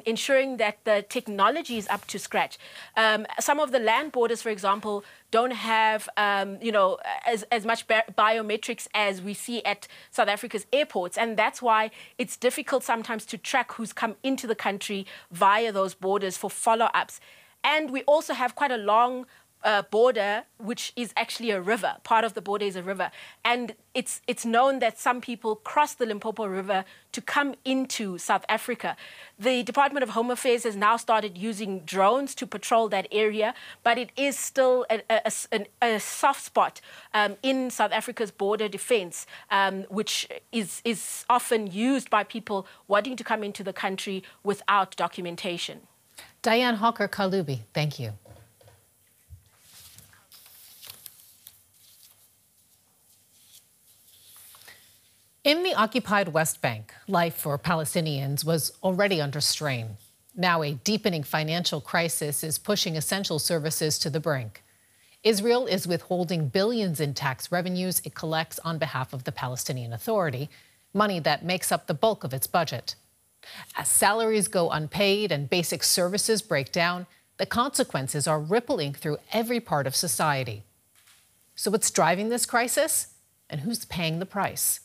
ensuring that the technology is up to scratch. Some of the land borders, for example, don't have, as much biometrics as we see at South Africa's airports. And that's why it's difficult sometimes to track who's come into the country via those borders for follow-ups. And we also have quite a long border, which is actually a river. Part of the border is a river. And it's known that some people cross the Limpopo River to come into South Africa. The Department of Home Affairs has now started using drones to patrol that area, but it is still a soft spot in South Africa's border defense, which is often used by people wanting to come into the country without documentation. Diane Hawker-Kalubi, thank you. In the occupied West Bank, life for Palestinians was already under strain. Now a deepening financial crisis is pushing essential services to the brink. Israel is withholding billions in tax revenues it collects on behalf of the Palestinian Authority, money that makes up the bulk of its budget. As salaries go unpaid and basic services break down, the consequences are rippling through every part of society. So what's driving this crisis, and who's paying the price?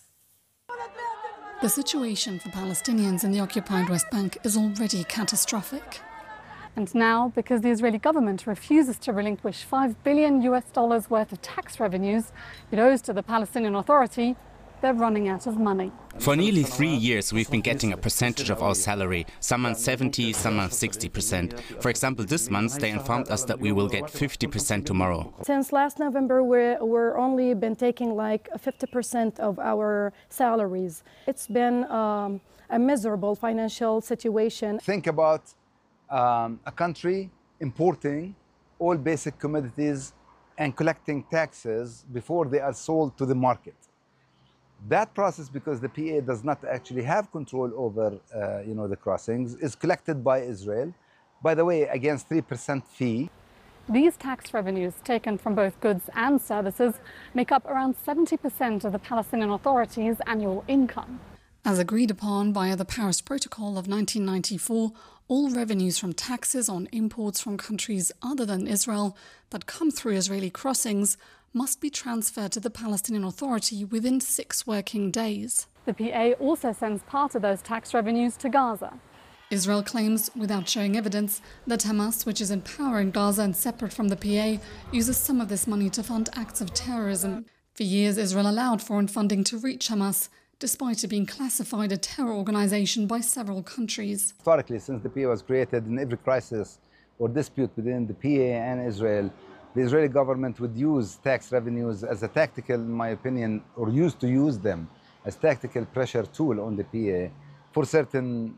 The situation for Palestinians in the occupied West Bank is already catastrophic. And now, because the Israeli government refuses to relinquish $5 billion worth of tax revenues it owes to the Palestinian Authority, they're running out of money. For nearly 3 years, we've been getting a percentage of our salary, some months 70, some months 60%. For example, this month they informed us that we will get 50% tomorrow. Since last November, we're only been taking like 50% of our salaries. It's been a miserable financial situation. Think about a country importing all basic commodities and collecting taxes before they are sold to the market. That process, because the PA does not actually have control over, the crossings, is collected by Israel, by the way, against 3% fee. These tax revenues, taken from both goods and services, make up around 70% of the Palestinian Authority's annual income. As agreed upon via the Paris Protocol of 1994, all revenues from taxes on imports from countries other than Israel that come through Israeli crossings must be transferred to the Palestinian Authority within 6 working days. The PA also sends part of those tax revenues to Gaza. Israel claims, without showing evidence, that Hamas, which is in power in Gaza and separate from the PA, uses some of this money to fund acts of terrorism. For years, Israel allowed foreign funding to reach Hamas, despite it being classified a terror organization by several countries. Historically, since the PA was created, in every crisis or dispute within the PA and Israel, the Israeli government would use tax revenues as a tactical, in my opinion, or used to use them as tactical pressure tool on the PA for certain,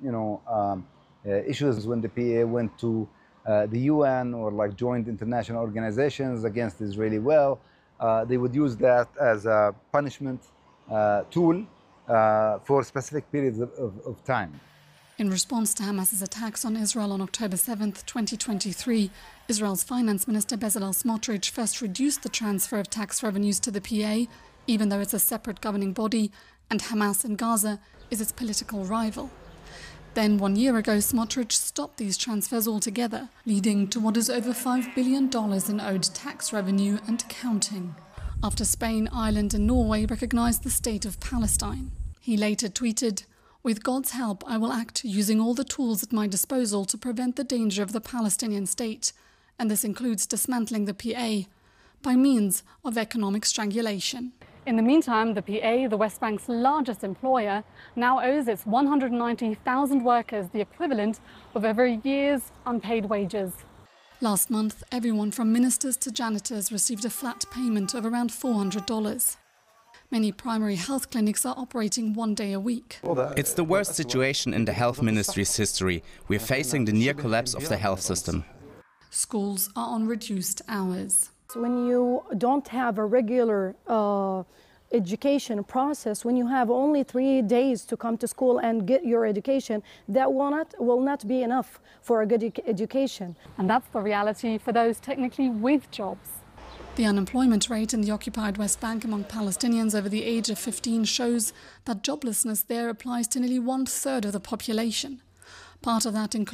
issues. When the PA went to the UN or like joined international organizations against the Israeli will, they would use that as a punishment tool for specific periods of time. In response to Hamas's attacks on Israel on October 7, 2023, Israel's Finance Minister Bezalel Smotrich first reduced the transfer of tax revenues to the PA, even though it's a separate governing body, and Hamas in Gaza is its political rival. Then 1 year ago, Smotrich stopped these transfers altogether, leading to what is over $5 billion in owed tax revenue and counting, after Spain, Ireland and Norway recognized the state of Palestine. He later tweeted, "With God's help, I will act using all the tools at my disposal to prevent the danger of the Palestinian state, and this includes dismantling the PA by means of economic strangulation." In the meantime, the PA, the West Bank's largest employer, now owes its 190,000 workers the equivalent of over a year's unpaid wages. Last month, everyone from ministers to janitors received a flat payment of around $400. Many primary health clinics are operating 1 day a week. It's the worst situation in the health ministry's history. We're facing the near collapse of the health system. Schools are on reduced hours. So when you don't have a regular education process, when you have only 3 days to come to school and get your education, that will not be enough for a good education. And that's the reality for those technically with jobs. The unemployment rate in the occupied West Bank among Palestinians over the age of 15 shows that joblessness there applies to nearly 1/3 of the population. Part of that includes